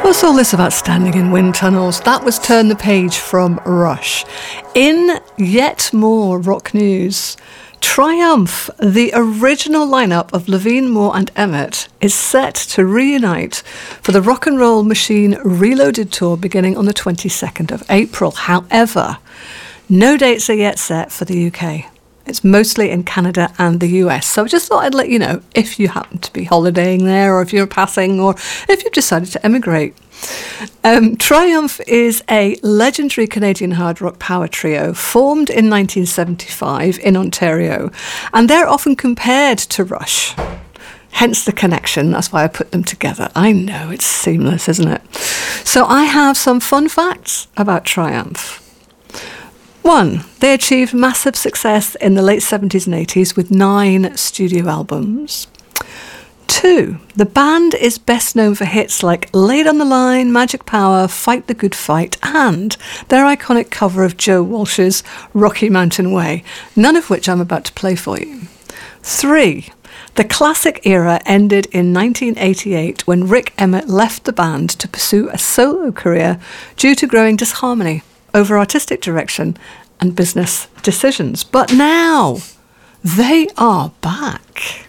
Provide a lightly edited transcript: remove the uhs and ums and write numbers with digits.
What's all this about standing in wind tunnels? That was Turn the Page from Rush. In yet more rock news, Triumph, the original lineup of Levine, Moore and Emmett, is set to reunite for the Rock and Roll Machine Reloaded tour beginning on the 22nd of April. However, no dates are yet set for the UK. It's mostly in Canada and the US. So I just thought I'd let you know if you happen to be holidaying there, or if you're passing, or if you've decided to emigrate. Triumph is a legendary Canadian hard rock power trio formed in 1975 in Ontario, and they're often compared to Rush. Hence the connection. That's why I put them together. I know, it's seamless, isn't it? So I have some fun facts about Triumph. 1. They achieved massive success in the late 70s and 80s with 9 studio albums. 2. The band is best known for hits like Laid on the Line, Magic Power, Fight the Good Fight, and their iconic cover of Joe Walsh's Rocky Mountain Way, none of which I'm about to play for you. 3. The classic era ended in 1988 when Rick Emmett left the band to pursue a solo career due to growing disharmony over artistic direction and business decisions. But now, they are back.